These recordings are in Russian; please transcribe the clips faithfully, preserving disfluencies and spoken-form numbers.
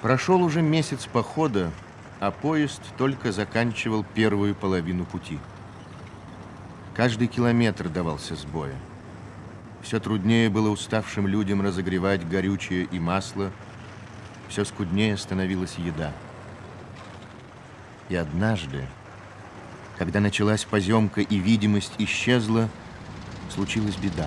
Прошел уже месяц похода, а поезд только заканчивал первую половину пути. Каждый километр давался с боя. Все труднее было уставшим людям разогревать горючее и масло, все скуднее становилась еда. И однажды, когда началась поземка и видимость исчезла, случилась беда.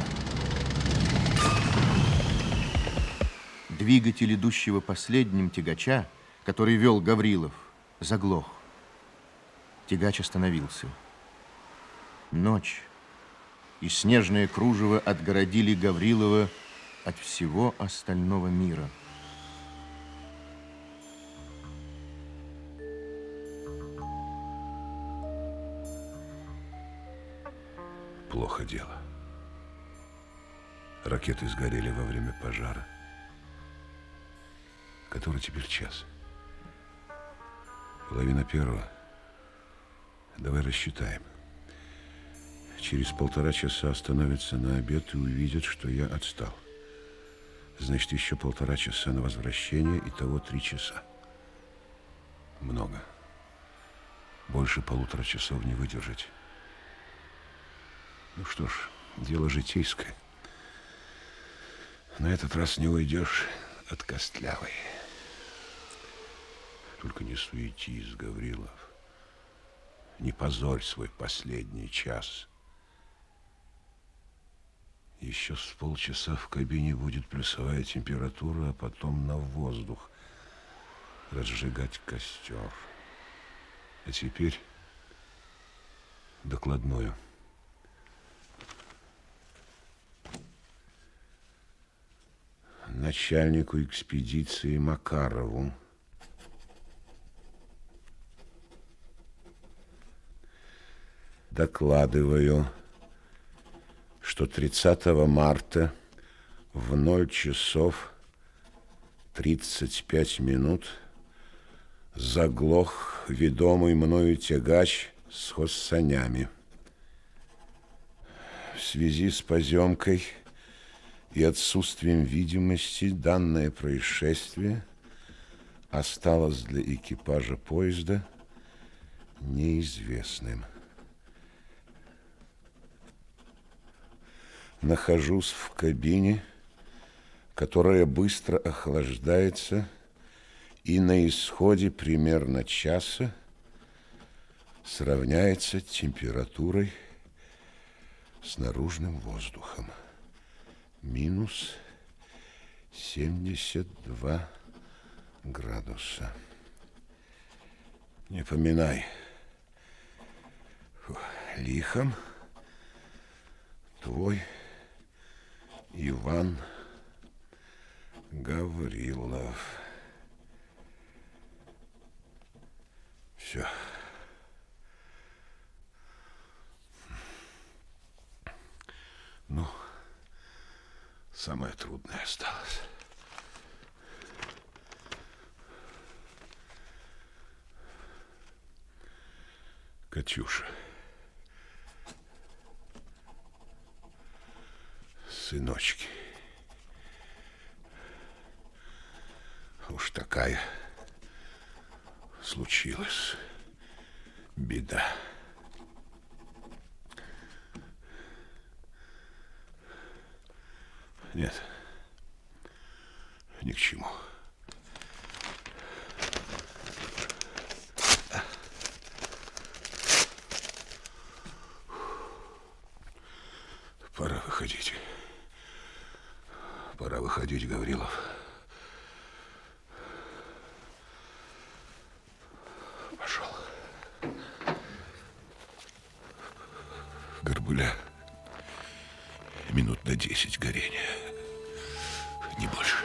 Двигатель идущего последним тягача, который вел Гаврилов, заглох. Тягач остановился. Ночь и снежное кружево отгородили Гаврилова от всего остального мира. Плохо дело. Ракеты сгорели во время пожара. Который теперь час? Половина первого. Давай рассчитаем. Через полтора часа остановятся на обед и увидят, что я отстал. Значит, еще полтора часа на возвращение, итого три часа. Много. Больше полутора часов не выдержать. Ну что ж, дело житейское. На этот раз не уйдешь от костлявой. Только не суетись, Гаврилов. Не позорь свой последний час. Еще с полчаса в кабине будет плюсовая температура, а потом на воздух разжигать костер. А теперь докладную. Начальнику экспедиции Макарову. Докладываю, что тридцатого марта в ноль часов тридцать пять минут заглох ведомый мною тягач с хозсанями. В связи с поземкой и отсутствием видимости данное происшествие осталось для экипажа поезда неизвестным. Нахожусь в кабине, которая быстро охлаждается, и на исходе примерно часа сравняется температурой с наружным воздухом. Минус семьдесят два градуса. Не поминай. Фу, лихом твой Иван Гаврилов. Все. Ну, самое трудное осталось. Катюша. Сыночки. Уж такая случилась беда. Нет, ни к чему. Пора выходить. Пора выходить, Гаврилов. Пошел. Горбуля. Минут на десять горения. Не больше.